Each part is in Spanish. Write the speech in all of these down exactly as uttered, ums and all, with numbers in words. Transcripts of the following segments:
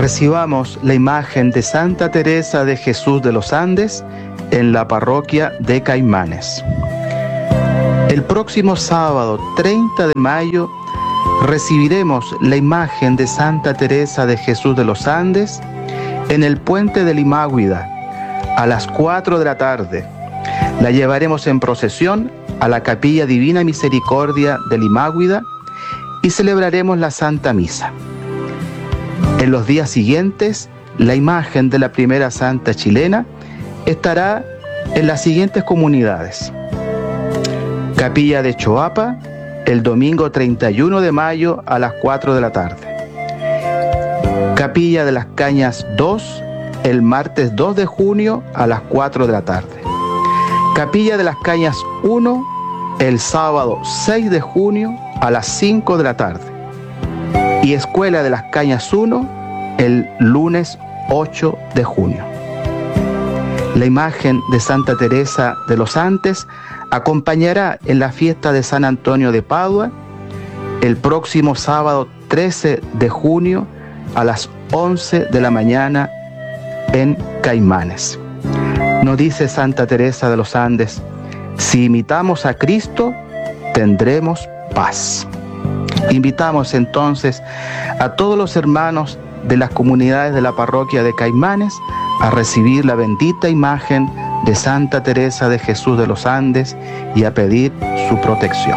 recibamos la imagen de Santa Teresa de Jesús de los Andes en la parroquia de Caimanes. El próximo sábado treinta de mayo recibiremos la imagen de Santa Teresa de Jesús de los Andes en el puente de Limáguida a las cuatro de la tarde. La llevaremos en procesión a la Capilla Divina Misericordia de Limáguida y celebraremos la Santa Misa. En los días siguientes, la imagen de la primera santa chilena estará en las siguientes comunidades: Capilla de Choapa, el domingo treinta y uno de mayo a las cuatro de la tarde. Capilla de las Cañas dos, el martes dos de junio a las cuatro de la tarde. Capilla de las Cañas uno, el sábado seis de junio a las cinco de la tarde. Y Escuela de las Cañas uno, el lunes ocho de junio. La imagen de Santa Teresa de los Andes acompañará en la fiesta de San Antonio de Padua el próximo sábado trece de junio a las once de la mañana en Caimanes. Nos dice Santa Teresa de los Andes: si imitamos a Cristo, tendremos paz. Invitamos entonces a todos los hermanos de las comunidades de la parroquia de Caimanes a recibir la bendita imagen de Santa Teresa de Jesús de los Andes y a pedir su protección.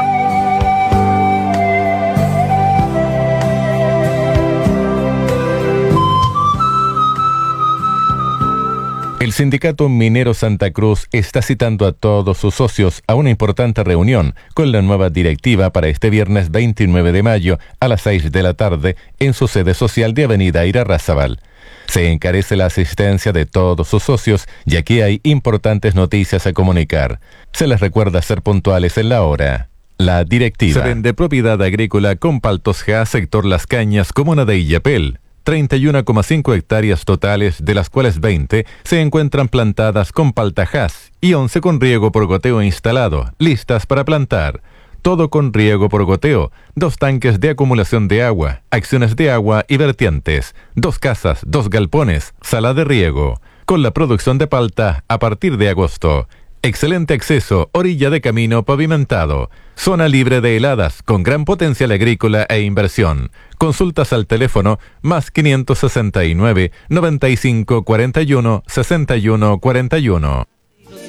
El Sindicato Minero Santa Cruz está citando a todos sus socios a una importante reunión con la nueva directiva para este viernes veintinueve de mayo a las seis de la tarde en su sede social de Avenida Irarrázaval. Se encarece la asistencia de todos sus socios, ya que hay importantes noticias a comunicar. Se les recuerda ser puntuales en la hora. La directiva. Se vende propiedad agrícola con Paltos G, sector Las Cañas, comuna de Illapel. treinta y uno coma cinco hectáreas totales, de las cuales veinte se encuentran plantadas con paltajás y once con riego por goteo instalado, listas para plantar. Todo con riego por goteo, dos tanques de acumulación de agua, acciones de agua y vertientes, dos casas, dos galpones, sala de riego. Con la producción de palta a partir de agosto. Excelente acceso, orilla de camino pavimentado. Zona libre de heladas, con gran potencial agrícola e inversión. Consultas al teléfono más quinientos sesenta y nueve, noventa y cinco cuarenta y uno, sesenta y uno cuarenta y uno.